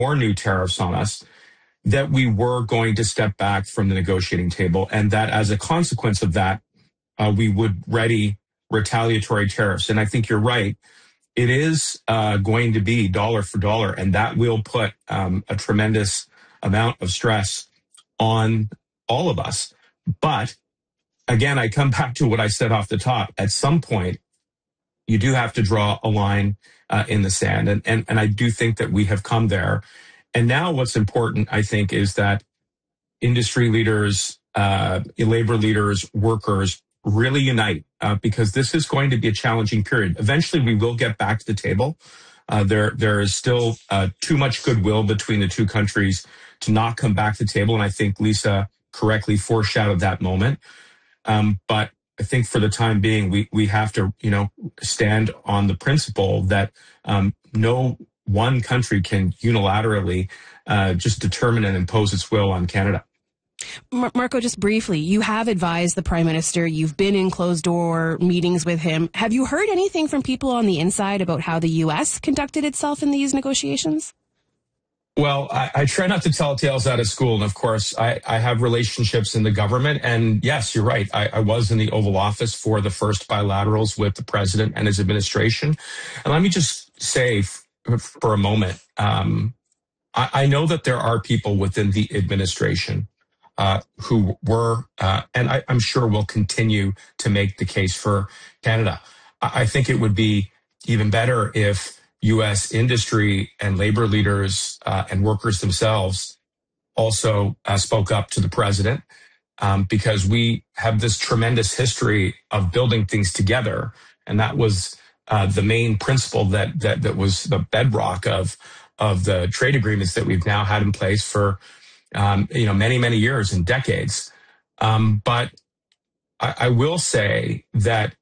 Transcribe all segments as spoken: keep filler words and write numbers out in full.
more new tariffs on us, that we were going to step back from the negotiating table, and that as a consequence of that, uh, we would ready retaliatory tariffs. And I think you're right. It is uh, going to be dollar for dollar, and that will put um, a tremendous amount of stress on all of us. But again, I come back to what I said off the top. At some point, you do have to draw a line uh, in the sand. And, and, and I do think that we have come there. And now what's important, I think, is that industry leaders, uh, labor leaders, workers really unite uh, because this is going to be a challenging period. Eventually, we will get back to the table. Uh, there, there is still uh, too much goodwill between the two countries to not come back to the table. And I think Lisa correctly foreshadowed that moment. Um, but I think for the time being, we, we have to, you know, stand on the principle that um, no one country can unilaterally uh, just determine and impose its will on Canada. Mar- Marco, just briefly, you have advised the Prime Minister. You've been in closed-door meetings with him. Have you heard anything from people on the inside about how the U S conducted itself in these negotiations? Well, I, I try not to tell tales out of school. And of course, I, I have relationships in the government. And yes, you're right. I, I was in the Oval Office for the first bilaterals with the president and his administration. And let me just say f- for a moment, um, I, I know that there are people within the administration uh, who were, uh, and I, I'm sure will continue to make the case for Canada. I, I think it would be even better if U S industry and labor leaders uh, and workers themselves also uh, spoke up to the president um, because we have this tremendous history of building things together. And that was uh, the main principle that, that that was the bedrock of of the trade agreements that we've now had in place for um, you know many, many years and decades. Um, but I, I will say that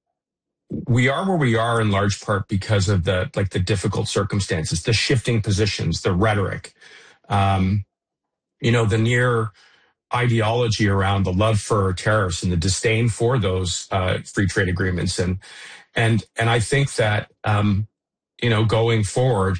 we are where we are in large part because of the like the difficult circumstances, the shifting positions, the rhetoric, um, you know, the near ideology around the love for tariffs and the disdain for those uh, free trade agreements, and and and I think that um, you know going forward,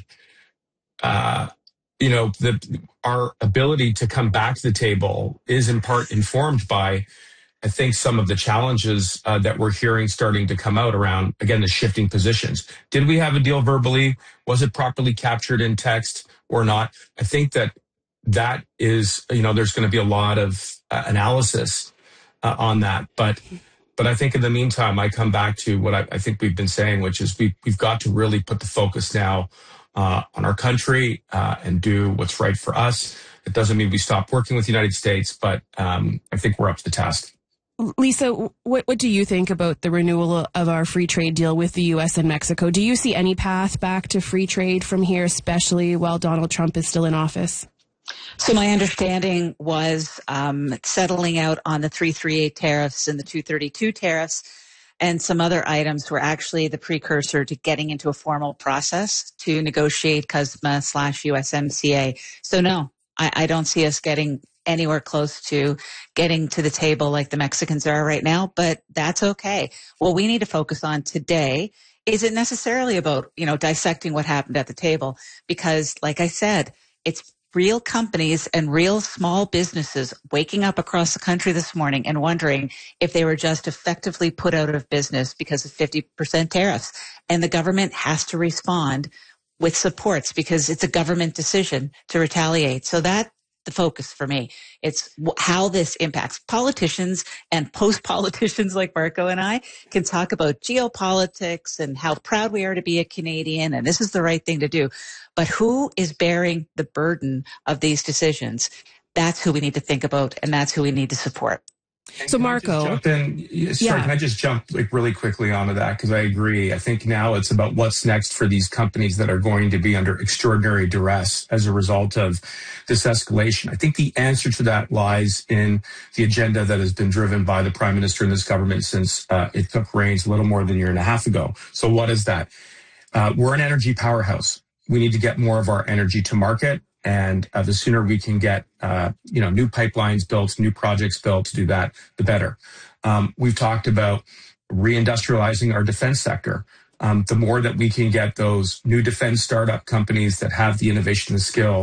uh, you know, the our ability to come back to the table is in part informed by, I think, some of the challenges uh, that we're hearing starting to come out around, again, the shifting positions. Did we have a deal verbally? Was it properly captured in text or not? I think that that is, you know, there's going to be a lot of uh, analysis uh, on that. But but I think in the meantime, I come back to what I, I think we've been saying, which is we, we've got to really put the focus now uh, on our country uh, and do what's right for us. It doesn't mean we stop working with the United States, but um, I think we're up to the task. Lisa, what what do you think about the renewal of our free trade deal with the U S and Mexico? Do you see any path back to free trade from here, especially while Donald Trump is still in office? So my understanding was um, settling out on the three thirty-eight tariffs and the two thirty-two tariffs and some other items were actually the precursor to getting into a formal process to negotiate C U S M A slash U S M C A. So no, I, I don't see us getting anywhere close to getting to the table like the Mexicans are right now, but that's okay. What we need to focus on today isn't necessarily about, you know, dissecting what happened at the table, because like I said, it's real companies and real small businesses waking up across the country this morning and wondering if they were just effectively put out of business because of fifty percent tariffs. And the government has to respond with supports because it's a government decision to retaliate. So that the focus for me. It's how this impacts politicians, and post-politicians like Marco and I can talk about geopolitics and how proud we are to be a Canadian, and this is the right thing to do. But who is bearing the burden of these decisions? That's who we need to think about, and that's who we need to support. So, Marco, jump in. Sorry, yeah. Can I just jump like really quickly onto that? Because I agree. I think now it's about what's next for these companies that are going to be under extraordinary duress as a result of this escalation. I think the answer to that lies in the agenda that has been driven by the Prime Minister and this government since uh, it took reins a little more than a year and a half ago. So what is that? Uh, we're an energy powerhouse. We need to get more of our energy to market. And uh, the sooner we can get, uh, you know, new pipelines built, new projects built to do that, the better. Um, we've talked about reindustrializing our defense sector. Um, the more that we can get those new defense startup companies that have the innovation and skill